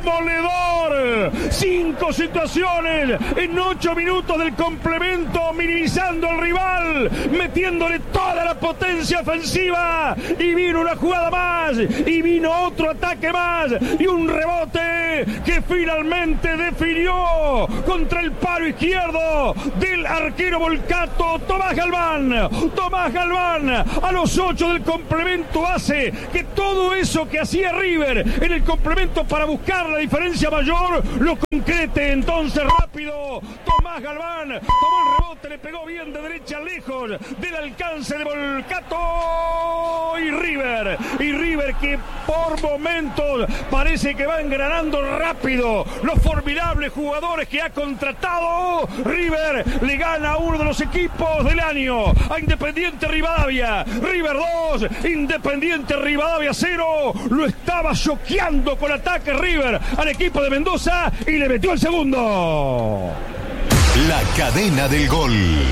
demoledor. 5 situaciones en 8 minutos del complemento, minimizando al rival, metiéndole toda la potencia ofensiva. Y vino una jugada más, y vino otro ataque más, y un rebote que finalmente definió contra el palo izquierdo del arquero Volcato, Tomás Galván. Tomás Galván a los 8 del complemento hace que todo eso que hacía River en el complemento para buscar la diferencia mayor lo concrete. Entonces rápido Tomás Galván tomó el rebote, le pegó bien de derecha lejos del alcance de Volcato, y River que por momentos parece que va engranando rápido los formidables jugadores que ha contratado. River le gana a uno de los equipos del año, a Independiente Rivadavia. River 2, Independiente Rivadavia 0. Lo estaba choqueando con ataque River al equipo de Mendoza y le metió el segundo. La cadena del gol.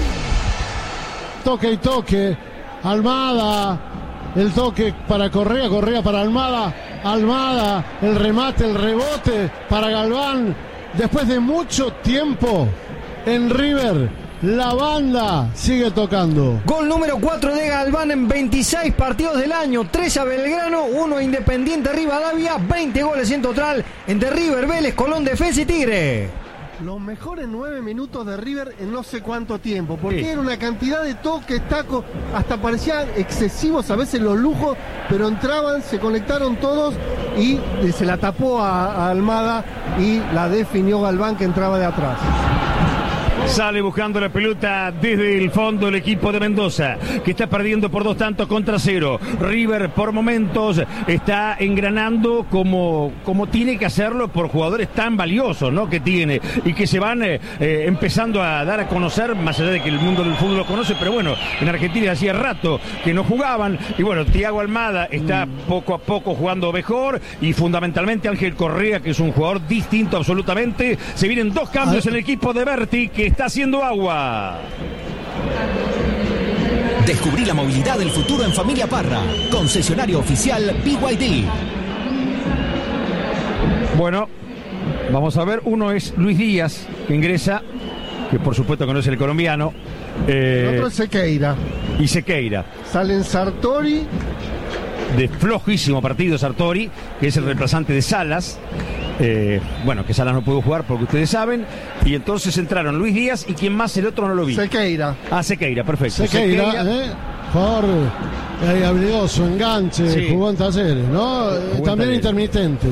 Toque y toque. Almada. El toque para Correa, Correa para Almada. Almada, el remate, el rebote para Galván. Después de mucho tiempo en River, la banda sigue tocando. Gol número 4 de Galván en 26 partidos del año. 3 a Belgrano, 1 a Independiente Rivadavia. 20 goles en total entre River, Vélez, Colón, Defensa y Tigre. Los mejores 9 minutos de River en no sé cuánto tiempo, porque sí, era una cantidad de toques, tacos, hasta parecían excesivos a veces los lujos, pero entraban, se conectaron todos y se la tapó a Almada y la definió Galván, que entraba de atrás. Sale buscando la pelota desde el fondo el equipo de Mendoza, que está perdiendo por 2-0. River por momentos está engranando como tiene que hacerlo por jugadores tan valiosos, ¿no?, que tiene y que se van empezando a dar a conocer, más allá de que el mundo del fútbol lo conoce, pero bueno, en Argentina hacía rato que no jugaban. Y bueno, Thiago Almada está poco a poco jugando mejor, y fundamentalmente Ángel Correa, que es un jugador distinto absolutamente. Se vienen 2 cambios en el equipo de Berti, que está haciendo agua. Descubrí la movilidad del futuro en Familia Parra, concesionario oficial BYD. Bueno, vamos a ver. Uno es Luis Díaz, que ingresa, que por supuesto conoce el colombiano. El otro es Sequeira. Y Sequeira. Salen Sartori. De flojísimo partido Sartori, que es el reemplazante de Salas. Bueno, que Salas no pudo jugar porque ustedes saben. Y entonces entraron Luis Díaz y ¿quién más? El otro no lo vi. Sequeira. Sequeira, perfecto. Sequeira, jugador habilidoso, enganche, sí, jugó en Talleres, ¿no? También intermitente.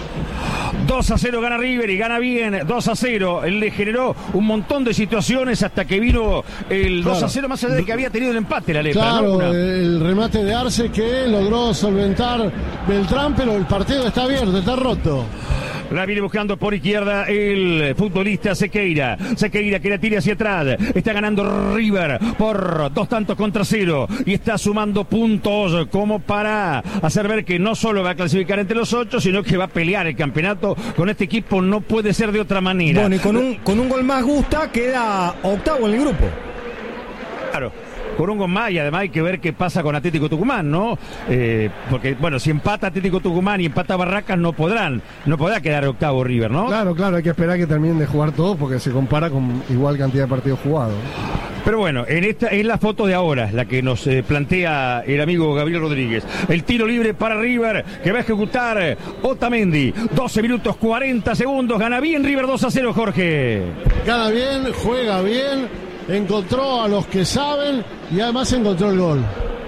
2-0 gana River y gana bien, 2-0. Él le generó un montón de situaciones hasta que vino el 2-0, más allá de que había tenido el empate la Lepra. Claro, ¿no? el remate de Arce que logró solventar Beltrán, pero el partido está abierto, está roto. La viene buscando por izquierda el futbolista Sequeira. Sequeira que la tira hacia atrás. Está ganando River por 2-0 y está sumando puntos como para hacer ver que no solo va a clasificar entre los 8, sino que va a pelear el campeonato. Con este equipo no puede ser de otra manera. Bueno, y con un gol más Gusta queda octavo en el grupo. Claro. Con un gol más, y además hay que ver qué pasa con Atlético Tucumán, ¿no? Porque, bueno, si empata Atlético Tucumán y empata Barracas, no podrá quedar octavo River, ¿no? Claro, hay que esperar que terminen de jugar todos porque se compara con igual cantidad de partidos jugados. Pero bueno, esta es la foto de ahora, la que nos plantea el amigo Gabriel Rodríguez. El tiro libre para River, que va a ejecutar Otamendi. 12 minutos 40 segundos, gana bien River 2-0, Jorge. Gana bien, juega bien, encontró a los que saben y además encontró el gol.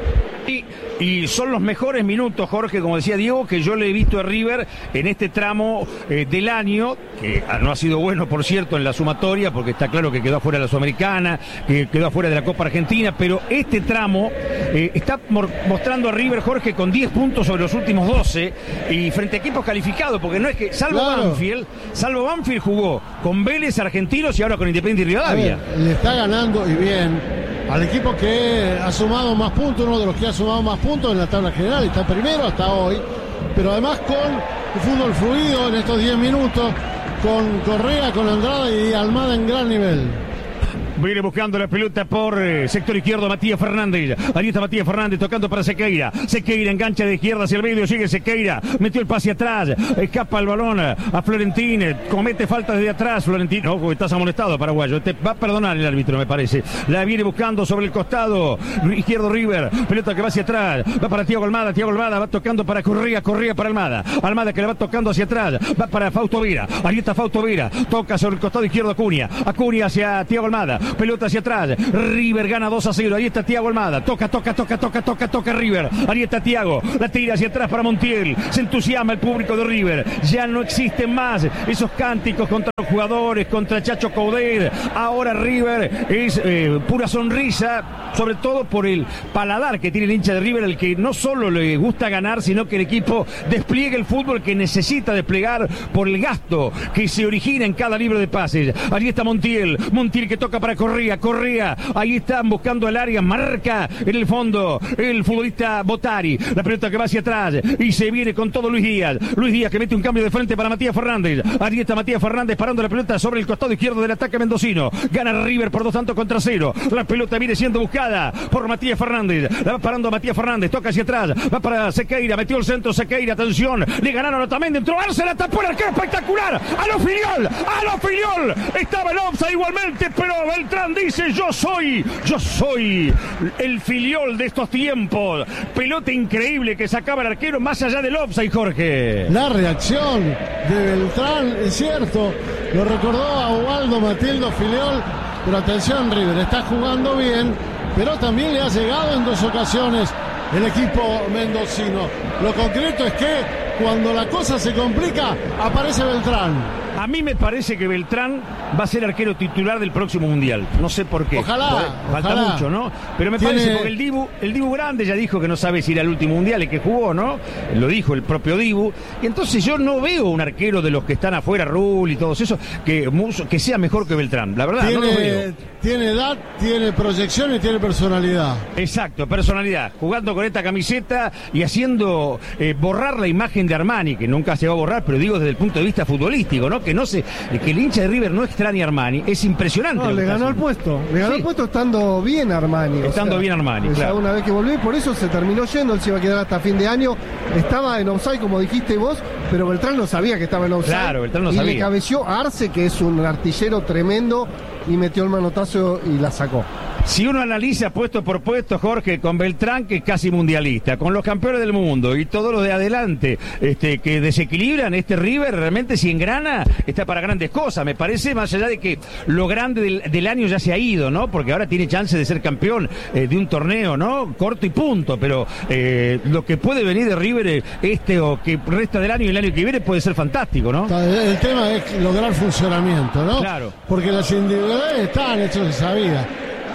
Y son los mejores minutos, Jorge, como decía Diego, que yo le he visto a River en este tramo del año, que no ha sido bueno, por cierto, en la sumatoria, porque está claro que quedó afuera de la Sudamericana, que quedó afuera de la Copa Argentina, pero este tramo está mostrando a River, Jorge, con 10 puntos sobre los últimos 12, y frente a equipos calificados, porque no es que, salvo Banfield jugó con Vélez, Argentinos y ahora con Independiente y Rivadavia. Le está ganando y bien al equipo que ha sumado más puntos, uno de los que ha sumado más puntos en la tabla general, está primero hasta hoy, pero además con fútbol fluido en estos 10 minutos, con Correa, con Andrada y Almada en gran nivel. Viene buscando la pelota por sector izquierdo Matías Fernández. Ahí está Matías Fernández tocando para Sequeira. Sequeira engancha de izquierda hacia el medio. Sigue Sequeira. Metió el pase atrás. Escapa el balón a Florentín. Comete falta desde atrás. Florentín. No, estás amonestado, paraguayo. Te va a perdonar el árbitro, me parece. La viene buscando sobre el costado izquierdo River. Pelota que va hacia atrás. Va para Thiago Almada. Thiago Almada va tocando para Correa para Almada. Almada que le va tocando hacia atrás. Va para Fausto Vera. Ahí está Fausto Vera. Toca sobre el costado izquierdo Acuña. Acuña hacia Thiago Almada. Pelota hacia atrás. River gana 2-0. Ahí está Thiago Almada. Toca River. Ahí está Thiago. La tira hacia atrás para Montiel. Se entusiasma el público de River. Ya no existen más esos cánticos contra los jugadores, contra Chacho Coudet. Ahora River es pura sonrisa, sobre todo por el paladar que tiene el hincha de River, el que no solo le gusta ganar, sino que el equipo despliegue el fútbol que necesita desplegar por el gasto que se origina en cada libro de pases. Allí está Montiel que toca para Correa, ahí están buscando el área, marca en el fondo el futbolista Botari, la pelota que va hacia atrás y se viene con todo Luis Díaz que mete un cambio de frente para Matías Fernández. Allí está Matías Fernández parando la pelota sobre el costado izquierdo del ataque mendocino. Gana River por 2-0. La pelota viene siendo buscada por Matías Fernández, la va parando Matías Fernández, toca hacia atrás, va para Sequeira, metió el centro Sequeira, atención, le ganaron también dentro, Arce la tapó el arquero, espectacular, a lo Filiol, estaba el offside igualmente, pero Beltrán dice yo soy el Filiol de estos tiempos. Pelota increíble que sacaba el arquero más allá del offside, Jorge. La reacción de Beltrán, es cierto, lo recordó a Ubaldo Matildo Filiol, pero atención, River está jugando bien, pero también le ha llegado en 2 ocasiones el equipo mendocino. Lo concreto es que cuando la cosa se complica, aparece Beltrán. A mí me parece que Beltrán va a ser arquero titular del próximo Mundial. No sé por qué. Falta mucho, ¿no? Pero me parece porque el Dibu Grande ya dijo que no sabe si era el último Mundial el que jugó, ¿no? Lo dijo el propio Dibu. Y entonces yo no veo un arquero de los que están afuera, Rul y todos esos, que sea mejor que Beltrán. La verdad, no lo veo. Tiene edad, tiene proyección y tiene personalidad. Exacto, personalidad. Jugando con esta camiseta y haciendo borrar la imagen de Armani, que nunca se va a borrar, pero digo desde el punto de vista futbolístico, ¿no? Que el hincha de River no extraña a Armani, es impresionante. No, le ganó el puesto, el puesto estando bien Armani. Bien Armani, claro. Una vez que volvió y por eso se terminó yendo, él se iba a quedar hasta fin de año. Estaba en offside, como dijiste vos, pero Beltrán no sabía que estaba en offside. Claro, Beltrán no sabía. Y le cabeció a Arce, que es un artillero tremendo, y metió el manotazo y la sacó. Si uno analiza puesto por puesto, Jorge, con Beltrán, que es casi mundialista, con los campeones del mundo y todos los de adelante que desequilibran, River realmente, si engrana, está para grandes cosas. Me parece, más allá de que lo grande del año ya se ha ido, ¿no? Porque ahora tiene chance de ser campeón de un torneo, ¿no? Corto y punto, pero lo que puede venir de River o que resta del año y el año que viene puede ser fantástico, ¿no? El tema es lograr funcionamiento, ¿no? Claro. Porque las individualidades están, eso se sabía.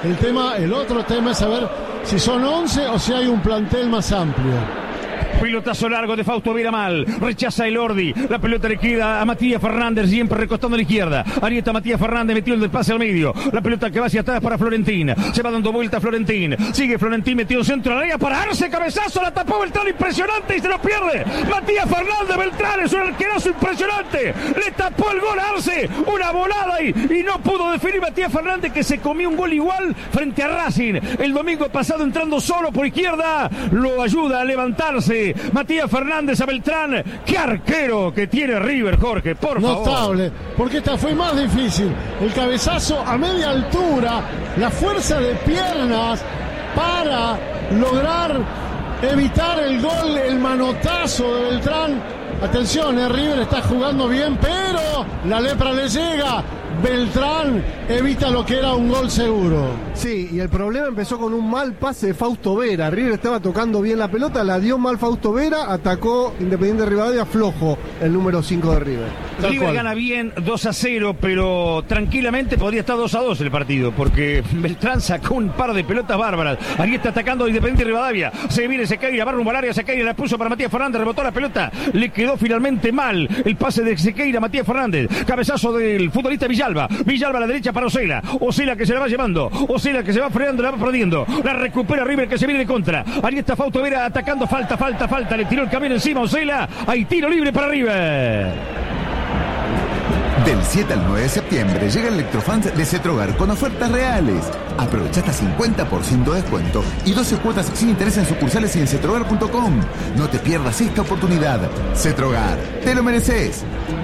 El otro tema es saber si son 11 o si hay un plantel más amplio. Pilotazo largo de Fausto Vera mal. Rechaza el Ordi. La pelota le queda a Matías Fernández, siempre recostando a la izquierda. Ahí está Matías Fernández, metió el del pase al medio. La pelota que va hacia atrás para Florentín. Se va dando vuelta Florentín. Sigue Florentín, metió un centro al área para Arce, cabezazo, la tapó Beltrán, impresionante, y se lo pierde. Matías Fernández, Beltrán es un arquerazo impresionante. Le tapó el gol a Arce. Una volada y no pudo definir Matías Fernández, que se comió un gol igual frente a Racing. El domingo pasado entrando solo por izquierda. Lo ayuda a levantarse Matías Fernández a Beltrán. Qué arquero que tiene River, Jorge, por favor. Notable, porque esta fue más difícil. El cabezazo a media altura, la fuerza de piernas para lograr evitar el gol, el manotazo de Beltrán. Atención, River está jugando bien, pero la lepra le llega. Beltrán evita lo que era un gol seguro. Sí, y el problema empezó con un mal pase de Fausto Vera. River estaba tocando bien la pelota, la dio mal Fausto Vera, atacó Independiente Rivadavia flojo el número 5 de River. River gana bien 2-0, pero tranquilamente podría estar 2-2 el partido, porque Beltrán sacó un par de pelotas bárbaras. Ahí está atacando Independiente Rivadavia. Se viene Sequeira, va rumbo al área, Sequeira la puso para Matías Fernández, rebotó la pelota, le quedó finalmente mal el pase de Sequeira, Matías Fernández. Cabezazo del futbolista Villalba a la derecha para Osela que se la va llevando, Osela que se va frenando, la va perdiendo, la recupera River que se viene de contra. Ahí está Fausto Vera atacando, falta, le tiró el camión encima Osela, hay tiro libre para River. Del 7 al 9 de septiembre llega el Electrofans de Cetrogar con ofertas reales. Aprovecha hasta 50% de descuento y 12 cuotas sin interés en sucursales y en cetrogar.com. No te pierdas esta oportunidad. Cetrogar, te lo mereces.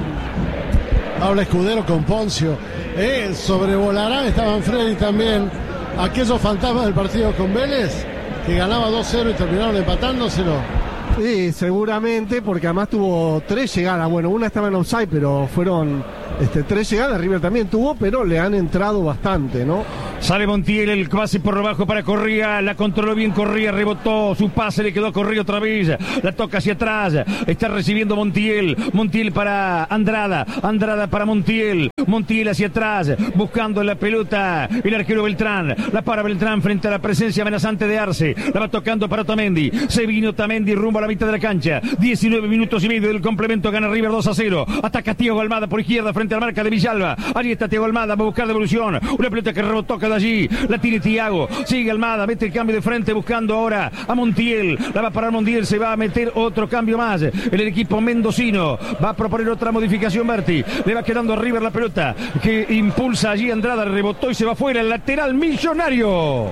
Habla Escudero con Poncio. Sobrevolarán, estaban Freddy también. Aquellos fantasmas del partido con Vélez, que ganaba 2-0 y terminaron empatándoselo. Sí, seguramente, porque además tuvo 3 llegadas. Bueno, una estaba en offside, pero fueron 3 llegadas. River también tuvo, pero le han entrado bastante, ¿no? Sale Montiel, el pase por debajo para Correa, la controló bien Correa, rebotó, su pase le quedó a Correa otra vez, la toca hacia atrás, está recibiendo Montiel para Andrada para Montiel hacia atrás, buscando la pelota, el arquero Beltrán, la para Beltrán frente a la presencia amenazante de Arce, la va tocando para Otamendi, se vino Otamendi rumbo a la mitad de la cancha, 19 minutos y medio del complemento, gana River 2-0, ataca Thiago Almada por izquierda frente a la marca de Villalba, ahí está Thiago Almada, va a buscar devolución, una pelota que rebotó cada allí, la tiene Thiago, sigue Almada, mete el cambio de frente buscando ahora a Montiel, la va a parar Montiel, se va a meter otro cambio más, el equipo mendocino va a proponer otra modificación. Berti, le va quedando a River la pelota que impulsa allí Andrada, rebotó y se va fuera, el lateral Millonario.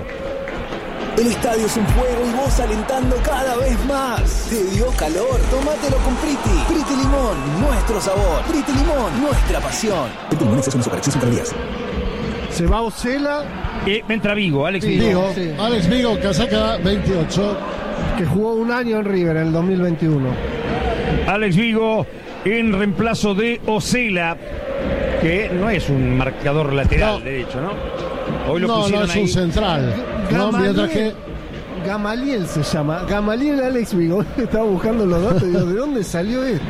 El estadio es un fuego y vos alentando cada vez más. ¿Te dio calor? Tómatelo con Priti. Priti Limón, nuestro sabor. Priti Limón, nuestra pasión. Priti Limón es una superacción sin calorías. Se va Ocela. Entra Vigo, Alex Vigo. Sí. Alex Vigo, casaca 28. Que jugó un año en River en el 2021. Alex Vigo en reemplazo de Ocela, que no es un marcador lateral derecho, ¿no? Hoy lo pusieron es ahí. un central. Mientras que Gamaliel se llama. Gamaliel Alex Vigo. Estaba buscando los datos y digo, ¿de dónde salió esto?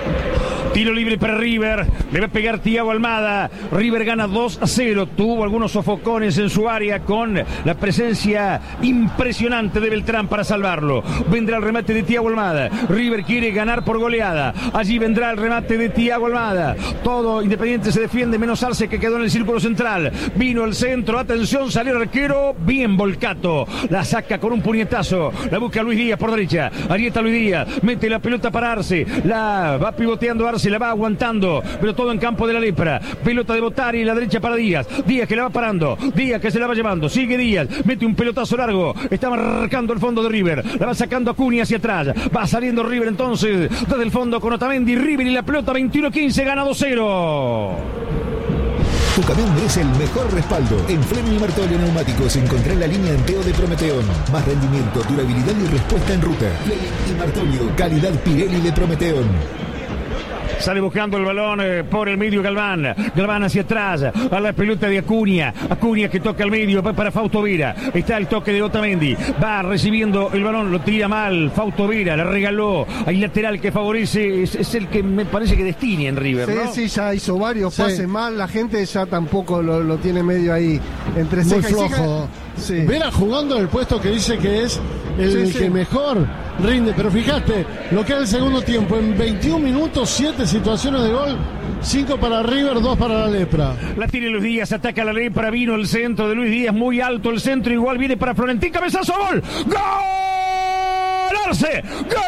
Tiro libre para River, le va a pegar Thiago Almada, River gana 2-0, tuvo algunos sofocones en su área con la presencia impresionante de Beltrán para salvarlo, vendrá el remate de Thiago Almada, River quiere ganar por goleada, allí vendrá el remate de Thiago Almada, todo Independiente se defiende, menos Arce que quedó en el círculo central, vino el centro, atención, salió el arquero, bien Volcato, la saca con un puñetazo, la busca Luis Díaz por derecha, allí está Luis Díaz, mete la pelota para Arce, la va pivoteando Arce, se la va aguantando, pero todo en campo de la lepra. Pelota de Botari, la derecha para Díaz. Díaz que la va parando. Díaz que se la va llevando. Sigue Díaz. Mete un pelotazo largo. Está marcando el fondo de River. La va sacando a Cuni hacia atrás. Va saliendo River entonces desde el fondo con Otamendi. River y la pelota 21-15 gana 2-0. Tu camión merece el mejor respaldo. En Fleming y Martolio Neumáticos encontrá la línea Enteo de Prometeón. Más rendimiento, durabilidad y respuesta en ruta. Fleming y Martolio, calidad Pirelli de Prometeón. Sale buscando el balón por el medio Galván. Galván hacia atrás. A la pelota de Acuña. Acuña que toca al medio. Va para Fausto Vera. Está el toque de Otamendi. Va recibiendo el balón. Lo tira mal. Fausto Vera. La regaló. Hay lateral que favorece. Es el que me parece que destine en River, ¿no? Sí, ya hizo varios pases mal. La gente ya tampoco lo tiene medio ahí entre ceja y flojo. Sí. Vera jugando en el puesto que dice que es el que mejor rinde, pero fíjate lo que es el segundo tiempo, en 21 minutos 7 situaciones de gol, 5 para River, 2 para la Lepra. La tiene Luis Díaz, ataca la Lepra, vino el centro de Luis Díaz, muy alto el centro, igual viene para Florentín, cabezazo, gol, gol, Arce, gol.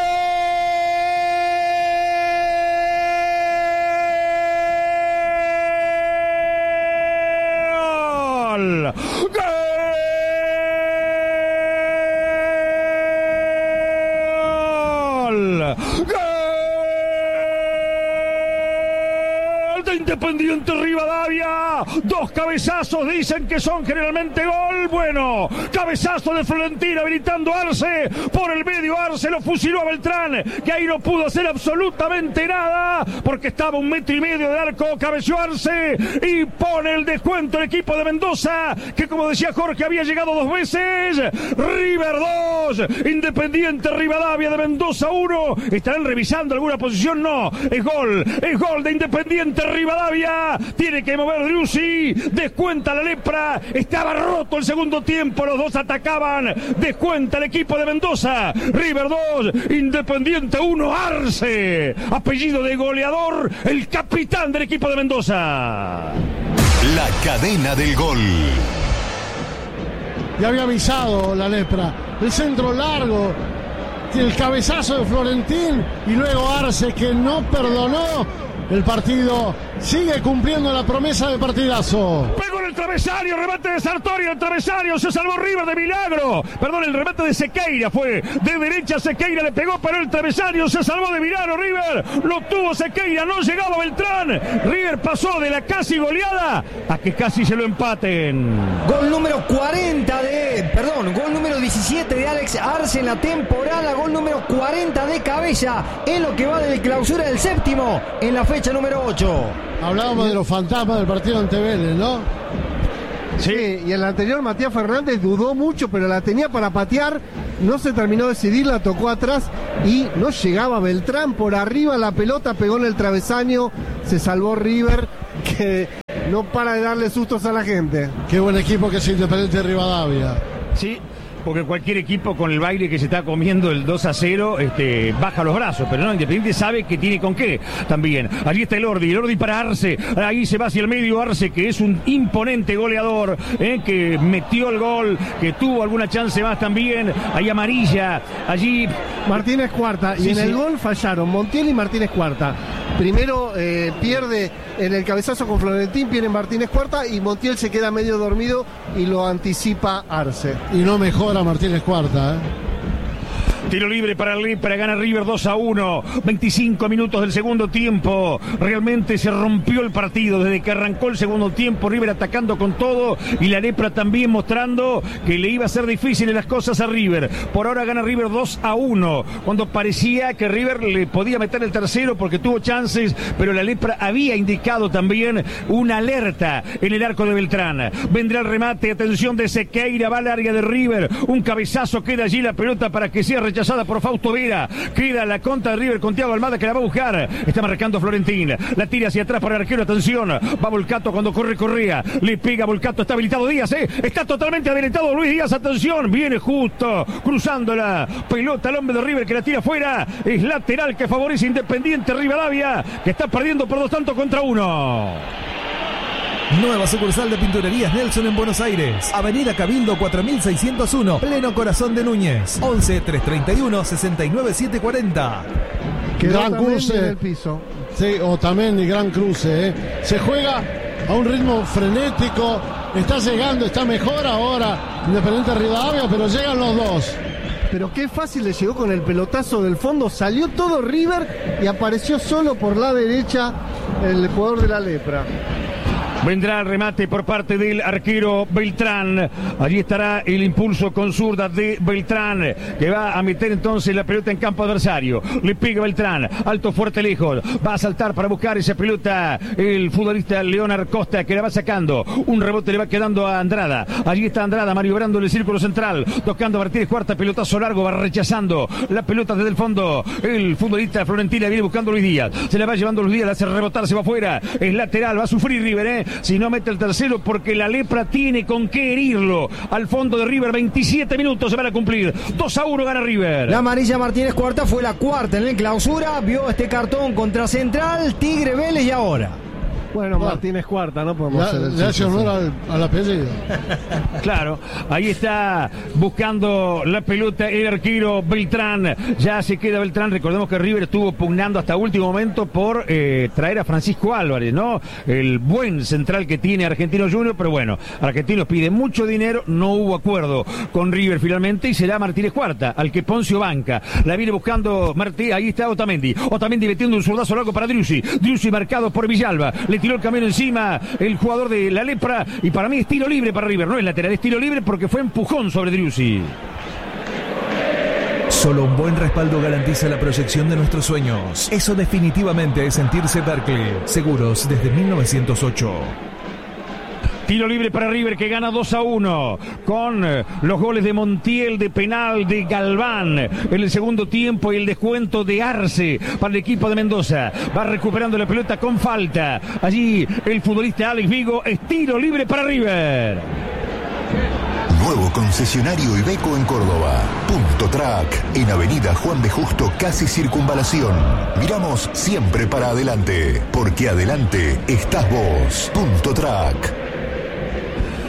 Independiente Rivadavia, 2 cabezazos dicen que son generalmente gol. Bueno, cabezazo de Florentín habilitando a Arce por el medio. Arce lo fusiló a Beltrán, que ahí no pudo hacer absolutamente nada porque estaba 1,5 metros de arco. Cabeció Arce y pone el descuento el equipo de Mendoza, que como decía Jorge había llegado 2 veces. River 2, Independiente Rivadavia de Mendoza 1. ¿Estarán revisando alguna posición? No, es gol de Independiente Rivadavia. Tiene que mover Driussi, descuenta la Lepra. Estaba roto el segundo tiempo, los dos atacaban. Descuenta el equipo de Mendoza. River 2, Independiente 1, Arce, apellido de goleador, el capitán del equipo de Mendoza. La cadena del gol. Ya había avisado la Lepra. El centro largo, el cabezazo de Florentín y luego Arce, que no perdonó. El partido sigue cumpliendo la promesa de partidazo. Pegó en el travesaño, remate de Sartori, el travesaño, se salvó River de milagro. Perdón, el remate de Sequeira fue de derecha, Sequeira le pegó para el travesaño, se salvó de milagro River. Lo tuvo Sequeira, no llegaba Beltrán. River pasó de la casi goleada a que casi se lo empaten. Gol número 17 de Alex Arce en la temporada, gol número 40 de Cabeza, es lo que va de clausura del séptimo en la fecha número 8. Hablábamos de los fantasmas del partido ante Vélez, ¿no? Sí, y el anterior Matías Fernández dudó mucho, pero la tenía para patear, no se terminó de decidir, la tocó atrás y no llegaba Beltrán, por arriba la pelota pegó en el travesaño, se salvó River, que no para de darle sustos a la gente. Qué buen equipo que es Independiente de Rivadavia. Sí, porque cualquier equipo con el baile que se está comiendo el 2-0 baja los brazos, pero no, Independiente sabe que tiene con qué también. Allí está el Ordi para Arce, ahí se va hacia el medio Arce, que es un imponente goleador, que metió el gol, que tuvo alguna chance más también. Ahí amarilla, allí Martínez Cuarta, y en el gol fallaron Montiel y Martínez Cuarta. Primero pierde en el cabezazo con Florentín, pierde Martínez Cuarta y Montiel se queda medio dormido y lo anticipa Arce. Y no mejora Martínez Cuarta, Tiro libre para gana River 2-1. 25 minutos del segundo tiempo. Realmente se rompió el partido desde que arrancó el segundo tiempo. River atacando con todo y la Lepra también mostrando que le iba a ser difíciles las cosas a River. Por ahora gana River 2-1. Cuando parecía que River le podía meter el tercero porque tuvo chances, pero la Lepra había indicado también una alerta en el arco de Beltrán. Vendrá el remate, atención de Sequeira, va al área de River. Un cabezazo, queda allí la pelota para que sea rechazada por Fausto Vera. Queda la contra de River con Thiago Almada, que la va a buscar. Está marcando Florentín. La tira hacia atrás para el arquero. Atención. Va Volcato cuando corre Correa. Le pega Volcato. Está habilitado Díaz. Está totalmente habilitado Luis Díaz. Atención. Viene justo. Cruzando la pelota al hombre de River que la tira afuera. Es lateral que favorece Independiente Rivadavia, que está perdiendo por 2-1. Nueva sucursal de Pinturerías Nelson en Buenos Aires. Avenida Cabildo 4601, pleno corazón de Núñez. 11-331-69740. Gran cruce en el piso. Sí, Otamendi, gran cruce. Se juega a un ritmo frenético. Está llegando, está mejor ahora Independiente Rivadavia, pero llegan los dos. Pero qué fácil le llegó con el pelotazo del fondo. Salió todo River y apareció solo por la derecha el jugador de la Lepra. Vendrá el remate por parte del arquero Beltrán. Allí estará el impulso con zurda de Beltrán, que va a meter entonces la pelota en campo adversario. Le pega Beltrán, alto, fuerte, lejos. Va a saltar para buscar esa pelota el futbolista Leonard Costa, que la va sacando. Un rebote le va quedando a Andrada. Allí está Andrada maniobrando el círculo central, tocando a Martínez Cuarta, pelotazo largo, va rechazando la pelota desde el fondo. El futbolista Florentina viene buscando a Luis Díaz. Se la va llevando Luis Díaz, la hace rebotar, se va afuera. Es lateral, va a sufrir River, si no mete el tercero, porque la Lepra tiene con qué herirlo. Al fondo de River, 27 minutos se van a cumplir. 2-1 gana River. La amarilla Martínez Cuarta fue la cuarta en la clausura. Vio este cartón contra Central, Tigre, Vélez y ahora. Bueno, Martínez Cuarta, no podemos hacer el le hace honor al apellido. Claro, ahí está buscando la pelota el arquero Beltrán. Ya se queda Beltrán. Recordemos que River estuvo pugnando hasta último momento por traer a Francisco Álvarez, ¿no? El buen central que tiene Argentinos Juniors, pero bueno, Argentinos pide mucho dinero, no hubo acuerdo con River finalmente y será Martínez Cuarta, al que Poncio banca. La viene buscando Martí, ahí está Otamendi. Otamendi metiendo un zurdazo largo para Driussi. Driussi marcado por Villalba. Le tiró el camino encima el jugador de la Lepra y para mí es tiro libre para River, no es lateral, es tiro libre porque fue empujón sobre Driussi. Solo un buen respaldo garantiza la proyección de nuestros sueños. Eso definitivamente es sentirse Berkeley. Seguros desde 1908. Tiro libre para River, que gana 2-1 con los goles de Montiel, de penal de Galván en el segundo tiempo y el descuento de Arce para el equipo de Mendoza. Va recuperando la pelota con falta. Allí el futbolista Alex Vigo, es tiro libre para River. Nuevo concesionario Iveco en Córdoba. Punto Track, en Avenida Juan de Justo, casi Circunvalación. Miramos siempre para adelante, porque adelante estás vos. Punto Track.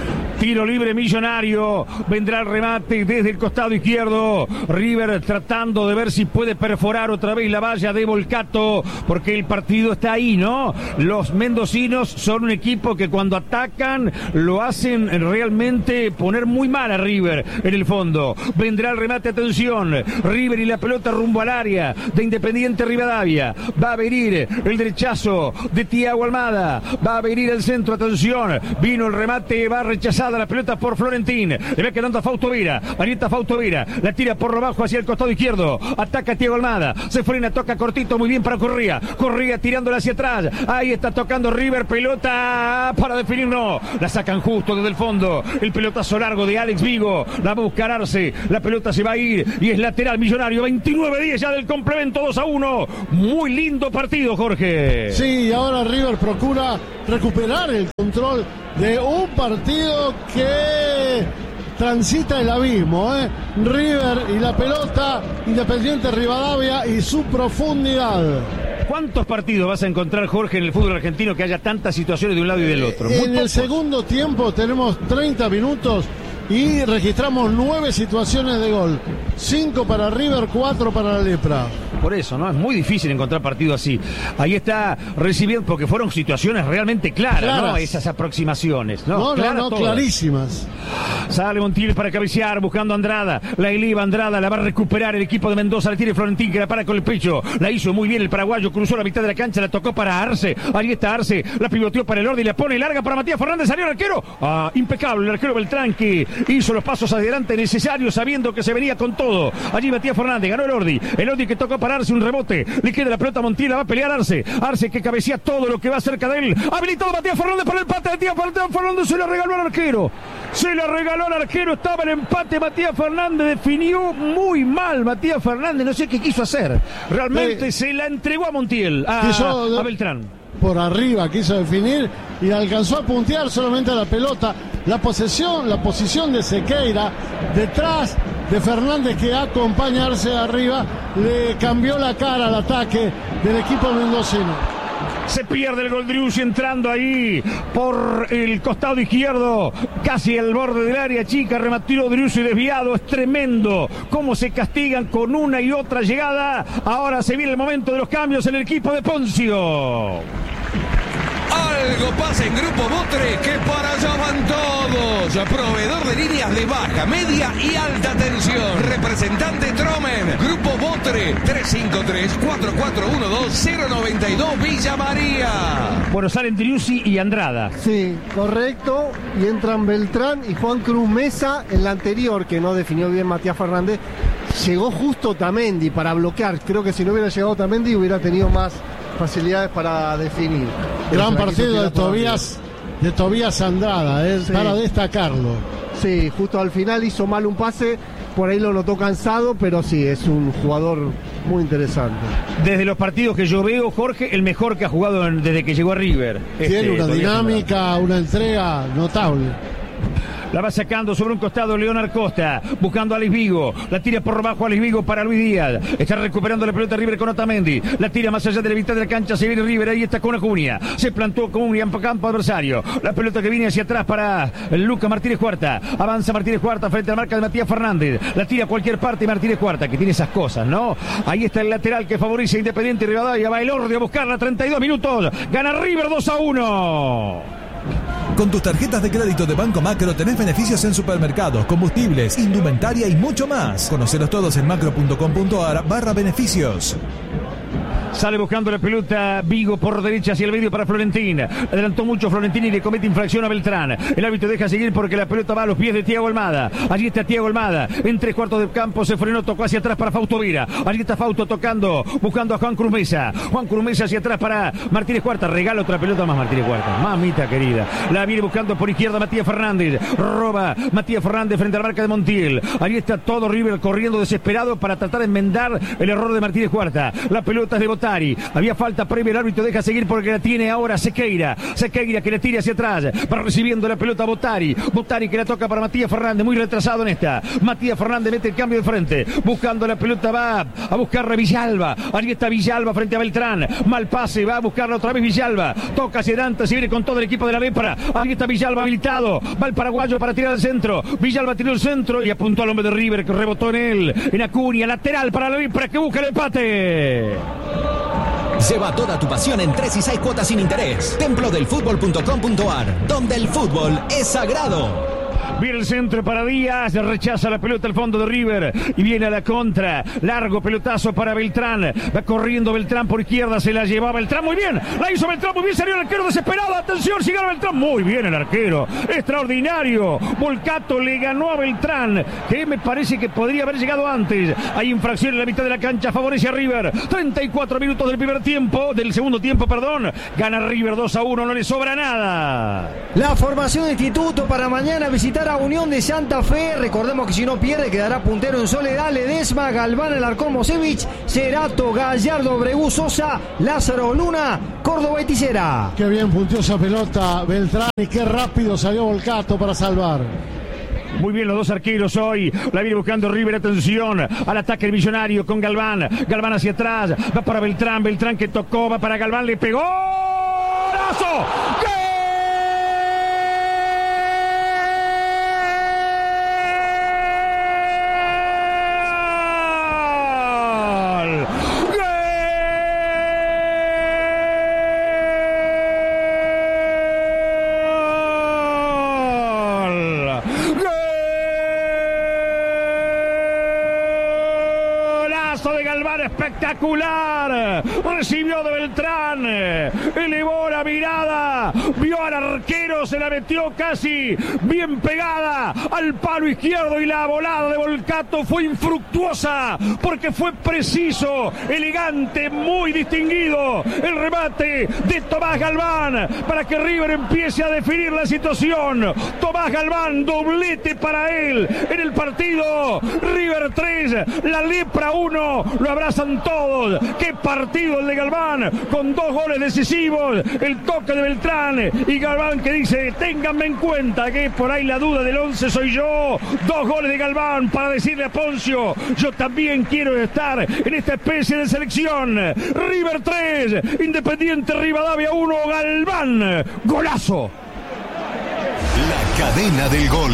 Tiro libre Millonario. Vendrá el remate desde el costado izquierdo. River tratando de ver si puede perforar otra vez la valla de Volcato, porque el partido está ahí, ¿no? Los mendocinos son un equipo que cuando atacan lo hacen realmente poner muy mal a River en el fondo. Vendrá el remate, atención. River y la pelota rumbo al área de Independiente Rivadavia. Va a venir el derechazo de Thiago Almada. Va a venir el centro, atención. Vino el remate, va rechazada la pelota por Florentín. Le va quedando a Fausto Vera. Ahí está Fausto Vera. La tira por lo bajo hacia el costado izquierdo. Ataca Thiago Almada. Se frena, toca cortito, muy bien para Correa. Correa tirándola hacia atrás. Ahí está tocando River. Pelota para definir, no. La sacan justo desde el fondo. El pelotazo largo de Alex Vigo. La va a buscar Arce. La pelota se va a ir y es lateral Millonario. 29-10 ya del complemento, 2-1. Muy lindo partido, Jorge. Sí, ahora River procura recuperar el control de un partido que transita el abismo, ¿eh? River y la pelota, Independiente Rivadavia y su profundidad. ¿Cuántos partidos vas a encontrar, Jorge, en el fútbol argentino que haya tantas situaciones de un lado y del otro? En el segundo tiempo tenemos 30 minutos y registramos 9 situaciones de gol. 5 para River, 4 para la Lepra. Por eso, ¿no? Es muy difícil encontrar partido así. Ahí está recibiendo, porque fueron situaciones realmente claras, ¿no? Esas aproximaciones, ¿no? No, clarísimas. Sale Montiel para cabecear, buscando a Andrada. La eleva Andrada, la va a recuperar el equipo de Mendoza. Le tiene Florentín, que la para con el pecho. La hizo muy bien el paraguayo, cruzó la mitad de la cancha, la tocó para Arce. Ahí está Arce, la pivoteó para el Ordi, la pone larga para Matías Fernández. Salió el arquero. Impecable el arquero Beltrán, que hizo los pasos adelante necesarios, sabiendo que se venía con todo. Allí Matías Fernández, ganó el Ordi que tocó para Arce, un rebote. Le queda la pelota a Montiel, la va a pelear Arce. Arce que cabecea todo lo que va cerca de él. Habilitado Matías Fernández para el empate. Matías Fernández se la regaló al arquero. Estaba el empate. Matías Fernández definió muy mal. Matías Fernández, no sé qué quiso hacer. Realmente se la entregó a Montiel, a Beltrán. Por arriba quiso definir y alcanzó a puntear solamente a la pelota. La posición de Sequeira detrás de Fernández, que acompaña a Arce arriba, le cambió la cara al ataque del equipo mendocino. Se pierde el gol Driussi entrando ahí por el costado izquierdo, casi al borde del área chica. Remató Driussi desviado. Es tremendo cómo se castigan con una y otra llegada. Ahora se viene el momento de los cambios en el equipo de Poncio. Algo pasa en Grupo Botre, que para allá van todos. Proveedor de líneas de baja, media y alta tensión. Representante Tromen. Grupo Botre, 353-4412-092 Villa María. Bueno, salen Driussi y Andrada. Sí, correcto. Y entran Beltrán y Juan Cruz Mesa. En la anterior, que no definió bien Matías Fernández, llegó justo Tamendi para bloquear. Creo que si no hubiera llegado Tamendi hubiera tenido más facilidades para definir. Gran partido de Tobías Andrada, sí, para destacarlo. Sí, justo al final hizo mal un pase, por ahí lo notó cansado, pero sí, es un jugador muy interesante. Desde los partidos que yo veo, Jorge, el mejor que ha jugado desde que llegó a River. Tiene una dinámica, una entrega notable. La va sacando sobre un costado Leonard Costa, buscando a Alex Vigo. La tira por abajo Alex Vigo para Luis Díaz. Está recuperando la pelota River con Otamendi. La tira más allá de la mitad de la cancha. Se viene River, ahí está con Acuña. Se plantó con un campo adversario. La pelota que viene hacia atrás para Lucas Martínez Cuarta. Avanza Martínez Cuarta frente a la marca de Matías Fernández. La tira a cualquier parte Martínez Cuarta, que tiene esas cosas, ¿no? Ahí está el lateral que favorece a Independiente Rivadavia. Va el Ordi a buscarla, 32 minutos. Gana River 2-1. Con tus tarjetas de crédito de Banco Macro tenés beneficios en supermercados, combustibles, indumentaria y mucho más. Conocelos todos en macro.com.ar/beneficios. Sale buscando la pelota Vigo por derecha hacia el medio para Florentín. Adelantó mucho Florentín y le comete infracción a Beltrán. El árbitro deja seguir porque la pelota va a los pies de Thiago Almada. Allí está Thiago Almada. En 3/4 del campo se frenó, tocó hacia atrás para Fausto Vera. Allí está Fausto tocando, buscando a Juan Cruz Mesa. Juan Cruz Mesa hacia atrás para Martínez Cuarta. Regala otra pelota más Martínez Cuarta. Mamita querida. La viene buscando por izquierda Matías Fernández. Roba Matías Fernández frente a la marca de Montiel. Allí está todo River corriendo desesperado para tratar de enmendar el error de Martínez Cuarta. La pelota es de Botello. Botari. Había falta previa, el árbitro deja seguir porque la tiene ahora Sequeira. Sequeira que le tira hacia atrás. Va recibiendo la pelota Botari. Botari que la toca para Matías Fernández, muy retrasado en esta. Matías Fernández mete el cambio de frente. Buscando la pelota, va a buscar a Villalba. Ahí está Villalba frente a Beltrán. Mal pase, va a buscarla otra vez Villalba. Toca hacia adelante, se viene con todo el equipo de la Lepra. Ahí está Villalba habilitado. Va el paraguayo para tirar al centro. Villalba tiró el centro y apuntó al hombre de River que rebotó en él. En Acuña, lateral para la Lepra que busca el empate. Lleva toda tu pasión en 3 y 6 cuotas sin interés. Templodelfutbol.com.ar, donde el fútbol es sagrado. Viene el centro para Díaz, rechaza la pelota al fondo de River y viene a la contra. Largo pelotazo para Beltrán. Va corriendo Beltrán por izquierda, se la llevaba Beltrán muy bien. La hizo Beltrán muy bien, salió el arquero desesperado. Atención, si gana Beltrán. Muy bien el arquero, extraordinario. Volcato le ganó a Beltrán, que me parece que podría haber llegado antes. Hay infracción en la mitad de la cancha, favorece a River. 34 minutos del segundo tiempo, perdón. Gana River 2-1, no le sobra nada. La formación de Instituto para mañana visitar a Unión de Santa Fe. Recordemos que si no pierde quedará puntero en Soledad, Ledesma, Galván, Alarcón, Mosevich, Cerato, Gallardo, Bregú, Sosa, Lázaro, Luna, Córdoba y Ticera. Qué bien punteó esa pelota Beltrán y qué rápido salió Volcato para salvar. Muy bien los dos arqueros hoy. La viene buscando River. Atención al ataque del Millonario con Galván. Galván hacia atrás. Va para Beltrán. Beltrán que tocó. Va para Galván. Le pegó. ¡Golazo! De Galván espectacular, recibió de Beltrán, elevó la mirada, vio al arquero, se la metió casi bien pegada al palo izquierdo y la volada de Volcato fue infructuosa porque fue preciso, elegante, muy distinguido el remate de Tomás Galván para que River empiece a definir la situación. Tomás Galván, doblete para él en el partido. River 3, la Lepra 1. Lo abrazan todos. Qué partido el de Galván, con 2 goles decisivos, el toque de Beltrán y Galván que dice: ténganme en cuenta que por ahí la duda del 11 soy yo. 2 goles de Galván para decirle a Poncio: yo también quiero estar en esta especie de selección. River 3, Independiente Rivadavia 1, Galván, golazo. La cadena del gol.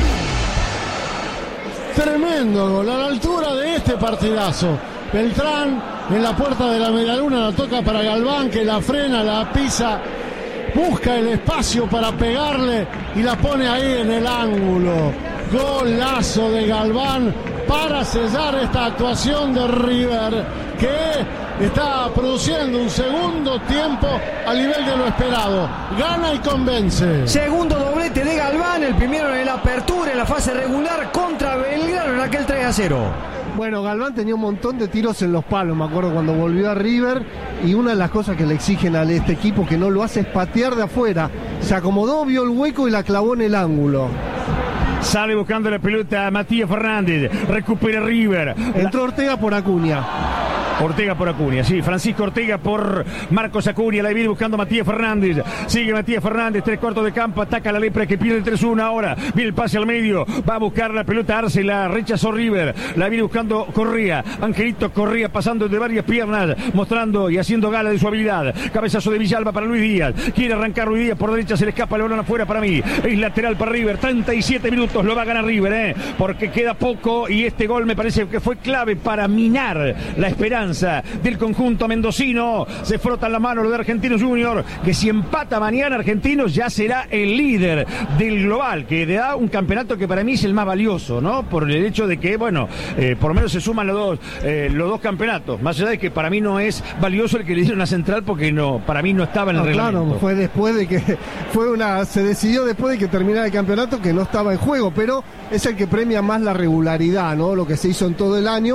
Tremendo gol, a la altura de este partidazo. Beltrán en la puerta de la medialuna, la toca para Galván, que la frena, la pisa, busca el espacio para pegarle y la pone ahí en el ángulo. Golazo de Galván para sellar esta actuación de River, que está produciendo un segundo tiempo al nivel de lo esperado. Gana y convence. Segundo doblete de Galván, el primero en la apertura en la fase regular contra Belgrano en aquel 3-0. Bueno, Galván tenía un montón de tiros en los palos, me acuerdo cuando volvió a River, y una de las cosas que le exigen a este equipo que no lo hace es patear de afuera. Se acomodó, vio el hueco y la clavó en el ángulo. Sale buscando la pelota Matías Fernández, recupera River. Entró Ortega por Acuña. Ortega por Acuña, sí, Francisco Ortega por Marcos Acuña, la viene buscando Matías Fernández, sigue Matías Fernández, 3/4 de campo, ataca a la Lepra que pierde el 3-1 ahora, viene el pase al medio, va a buscar la pelota Arce, la rechazó River, la viene buscando Correa, Angelito Correa pasando de varias piernas, mostrando y haciendo gala de su habilidad, cabezazo de Villalba para Luis Díaz, quiere arrancar Luis Díaz por derecha, se le escapa el balón afuera para mí, es lateral para River, 37 minutos, lo va a ganar River, porque queda poco y este gol me parece que fue clave para minar la esperanza del conjunto mendocino. Se frotan la mano lo de Argentinos Junior, que si empata mañana Argentinos ya será el líder del global, que le da un campeonato que para mí es el más valioso, ¿no? Por el hecho de que, bueno, por lo menos se suman los dos campeonatos, más allá de que para mí no es valioso el que le dieron a Central, porque no, para mí no estaba en el reglamento. Claro, fue después de que se decidió después de que terminara el campeonato, que no estaba en juego, pero es el que premia más la regularidad, ¿no? Lo que se hizo en todo el año.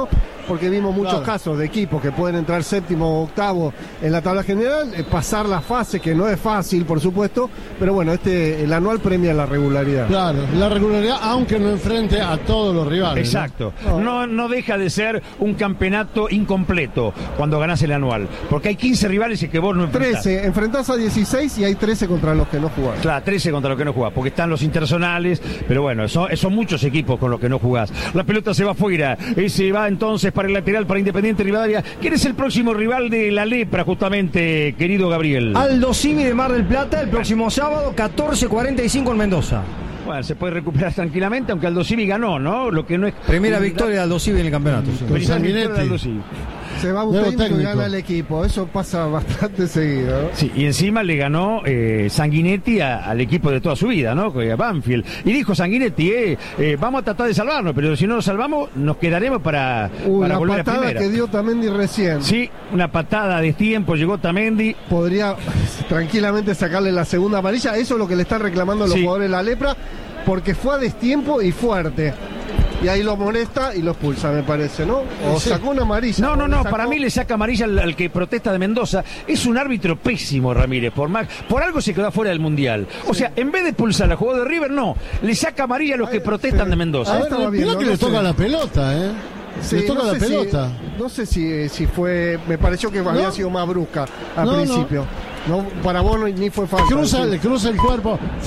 porque vimos muchos casos de equipos que pueden entrar séptimo o octavo en la tabla general, pasar la fase, que no es fácil, por supuesto, pero bueno, el anual premia la regularidad. Claro, la regularidad, aunque no enfrente a todos los rivales. Exacto. No deja de ser un campeonato incompleto cuando ganás el anual, porque hay 15 rivales y que vos no enfrentás. 13, enfrentás a 16 y hay 13 contra los que no jugás. Claro, 13 contra los que no jugás, porque están los internacionales, pero bueno, son muchos equipos con los que no jugás. La pelota se va afuera, y se va entonces para el lateral, para Independiente Rivadavia. ¿Quién es el próximo rival de la lepra, justamente, querido Gabriel? Aldo Civi de Mar del Plata, el próximo sábado, 14:45 en Mendoza. Bueno, se puede recuperar tranquilamente, aunque Aldo Civi ganó, ¿no? Lo que no es... Primera victoria de Aldo Civi en el campeonato. Sí. Primera victoria de Aldo Civi. Se va un técnico y gana el equipo. Eso pasa bastante seguido, ¿no? Sí, y encima le ganó Sanguinetti al equipo de toda su vida, ¿no? A Banfield. Y dijo Sanguinetti, vamos a tratar de salvarnos, pero si no nos salvamos, nos quedaremos para volver a primera. La patada que dio Tamendi recién. Sí, una patada de tiempo, llegó Tamendi. Podría tranquilamente sacarle la segunda amarilla. Eso es lo que le están reclamando los jugadores de la lepra, porque fue a destiempo y fuerte. Y ahí lo molesta y lo expulsa, me parece, ¿no? O sacó una amarilla. No, para mí le saca amarilla al que protesta de Mendoza. Es un árbitro pésimo, Ramírez, por algo se quedó fuera del Mundial. O sea, en vez de expulsar al jugador de River, no, le saca amarilla a los que protestan de Mendoza. Que le toca la pelota, Sí, le toca la pelota. No sé si fue, me pareció que había sido más brusca al principio. No, para vos ni fue falta. Le cruza el cuerpo.